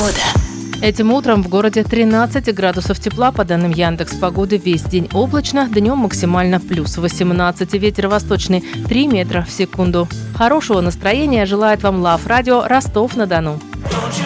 погода. Этим утром в городе 13 градусов тепла, по данным Яндекс.Погоды, весь день облачно, днем максимально плюс 18, ветер восточный 3 метра в секунду. Хорошего настроения желает вам Лав Радио Ростов-на-Дону.